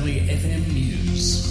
Country FM News.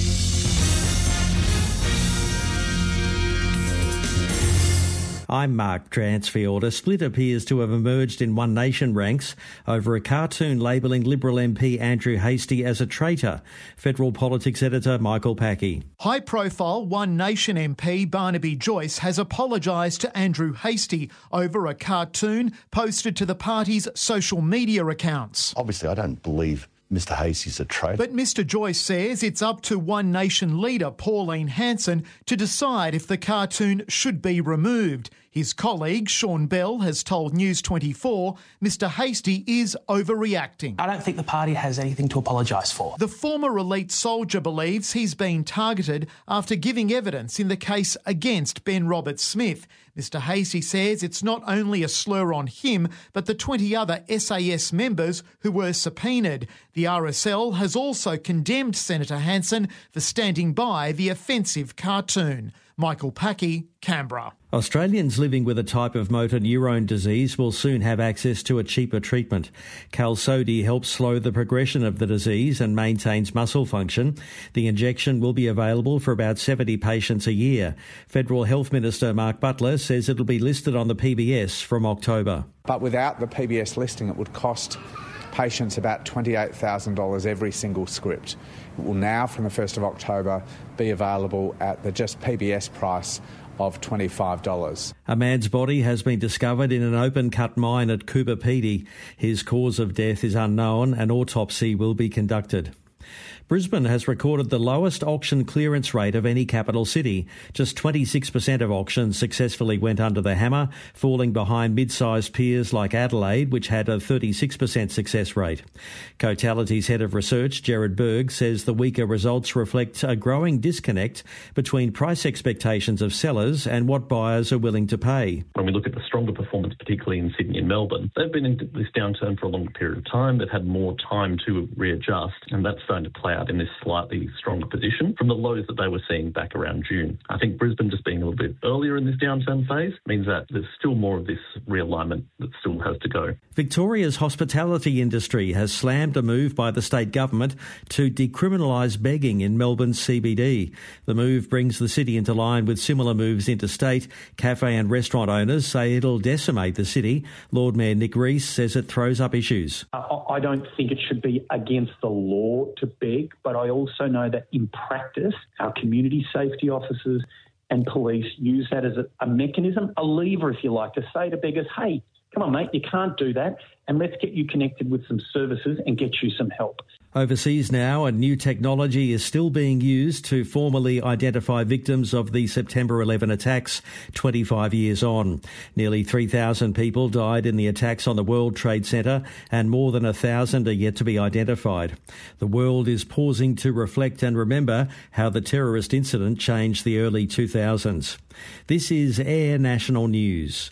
I'm Mark Dransfield. A split appears to have emerged in One Nation ranks over a cartoon labelling Liberal MP Andrew Hastie as a traitor. Federal Politics Editor Michael Packey. High-profile One Nation MP Barnaby Joyce has apologised to Andrew Hastie over a cartoon posted to the party's social media accounts. Obviously, I don't believe Mr Hastie's a traitor. But Mr Joyce says it's up to One Nation leader Pauline Hanson to decide if the cartoon should be removed. His colleague Sean Bell has told News 24 Mr Hastie is overreacting. I don't think the party has anything to apologise for. The former elite soldier believes he's been targeted after giving evidence in the case against Ben Roberts-Smith. Mr Hastie says it's not only a slur on him, but the 20 other SAS members who were subpoenaed. The RSL has also condemned Senator Hanson for standing by the offensive cartoon. Michael Packey, Canberra. Australians living with a type of motor neurone disease will soon have access to a cheaper treatment. Qalsody helps slow the progression of the disease and maintains muscle function. The injection will be available for about 70 patients a year. Federal Health Minister Mark Butler says it'll be listed on the PBS from October. But without the PBS listing, it would cost patients about $28,000 every single script. It will now, from the 1st of October, be available at the just PBS price of $25. A man's body has been discovered in an open-cut mine at Coober Pedy. His cause of death is unknown. An autopsy will be conducted. Brisbane has recorded the lowest auction clearance rate of any capital city. Just 26% of auctions successfully went under the hammer, falling behind mid-sized peers like Adelaide, which had a 36% success rate. Cotality's head of research, Gerard Berg, says the weaker results reflect a growing disconnect between price expectations of sellers and what buyers are willing to pay. When we look at the stronger performance, particularly in Sydney and Melbourne, they've been in this downturn for a longer period of time. They've had more time to readjust, and that's starting to play out in this slightly stronger position from the lows that they were seeing back around June. I think Brisbane just being a little bit earlier in this downturn phase means that there's still more of this realignment that still has to go. Victoria's hospitality industry has slammed a move by the state government to decriminalise begging in Melbourne's CBD. The move brings the city into line with similar moves interstate. Cafe and restaurant owners say it'll decimate the city. Lord Mayor Nick Rees says it throws up issues. I don't think it should be against the law to beg, but I also know that in practice, our community safety officers and police use that as a mechanism, a lever, if you like, to say to beggars, hey, come on, mate, you can't do that, and let's get you connected with some services and get you some help. Overseas now, a new technology is still being used to formally identify victims of the September 11 attacks 25 years on. Nearly 3,000 people died in the attacks on the World Trade Center and more than 1,000 are yet to be identified. The world is pausing to reflect and remember how the terrorist incident changed the early 2000s. This is Air National News.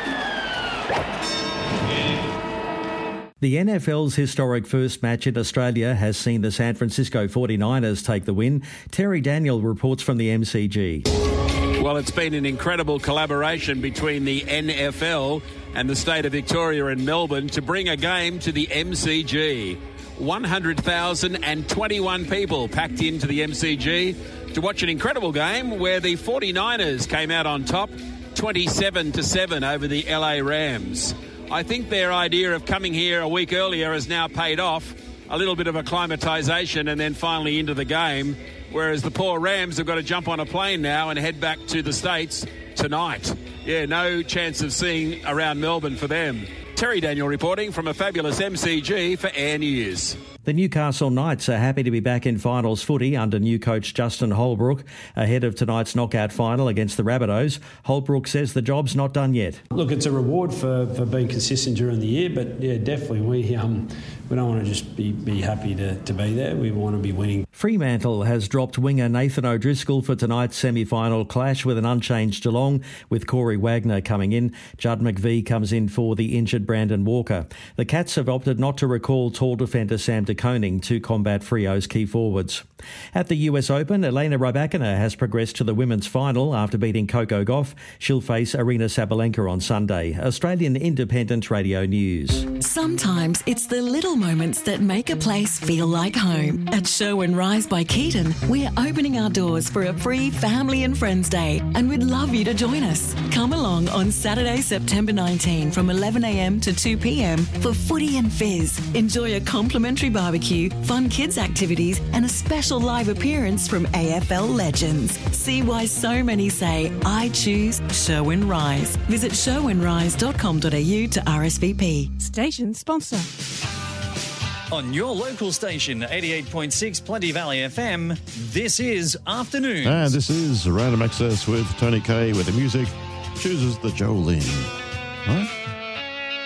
The NFL's historic first match in Australia has seen the San Francisco 49ers take the win. Terry Daniel reports from the MCG. Well, it's been an incredible collaboration between the NFL and the state of Victoria and Melbourne to bring a game to the MCG. 100,021 people packed into the MCG to watch an incredible game where the 49ers came out on top 27-7 over the LA Rams. I think their idea of coming here a week earlier has now paid off. A little bit of acclimatisation and then finally into the game, whereas the poor Rams have got to jump on a plane now and head back to the States tonight. Yeah, no chance of seeing around Melbourne for them. Terry Daniel reporting from a fabulous MCG for Air News. The Newcastle Knights are happy to be back in finals footy under new coach Justin Holbrook. Ahead of tonight's knockout final against the Rabbitohs, Holbrook says the job's not done yet. Look, it's a reward for being consistent during the year, but yeah, definitely we don't want to just be happy to be there. We want to be winning. Fremantle has dropped winger Nathan O'Driscoll for tonight's semi-final clash with an unchanged Geelong, with Corey Wagner coming in. Judd McVie comes in for the injured Brandon Walker. The Cats have opted not to recall tall defender Sam de Koning to combat Freo's key forwards. At the US Open, Elena Rybakina has progressed to the women's final after beating Coco Gauff. She'll face Aryna Sabalenka on Sunday. Australian Independent Radio News. Sometimes it's the little moments that make a place feel like home. At Sherwin Rise by Keaton, we're opening our doors for a free Family and Friends Day, and we'd love you to join us. Come along on Saturday, September 19 from 11am to 2pm for footy and fizz. Enjoy a complimentary barbecue, fun kids activities, and a special live appearance from AFL legends. See why so many say, I choose Sherwin Rise. Visit sherwinrise.com.au to RSVP. Station sponsor. On your local station, 88.6 Plenty Valley FM, this is Afternoons. And this is Random Access with Tony Kay, where the music chooses the Jolene. Right?